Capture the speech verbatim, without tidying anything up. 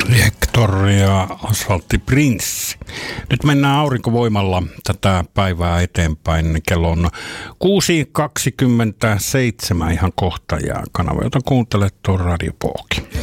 Hector ja Asfaltti Prince. Nyt mennään aurinkovoimalla tätä päivää eteenpäin. Kello on kuusi kaksikymmentäseitsemän ihan kohta ja kanava, jota kuuntelet, on Radio Pooki.